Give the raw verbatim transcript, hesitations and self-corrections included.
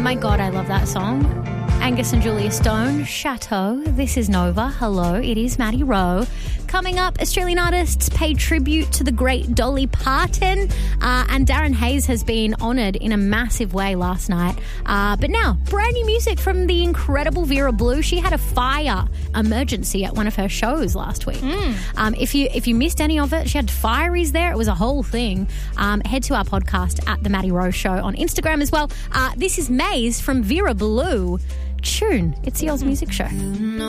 My God, I love that song. Angus and Julia Stone, Chateau. This is Nova. Hello, it is Maddie Rowe. Coming up, Australian artists pay tribute to the great Dolly Parton, uh, and Darren Hayes has been honoured in a massive way last night. Uh, but now, brand new music from the incredible Vera Blue. She had a fire emergency at one of her shows last week. Mm. Um, if you if you missed any of it, she had fireys there. It was a whole thing. Um, head to our podcast at The Maddie Rowe Show on Instagram as well. Uh, this is Maze from Vera Blue. Tune. It's the Oz Music Show.